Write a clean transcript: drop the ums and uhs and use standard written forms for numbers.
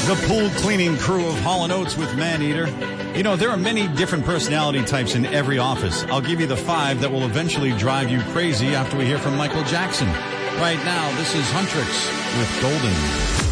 The pool cleaning crew of Hall & Oates with Maneater. You know, there are many different personality types in every office. I'll give you the 5 that will eventually drive you crazy after we hear from Michael Jackson. Right now, this is Huntrix with Golden.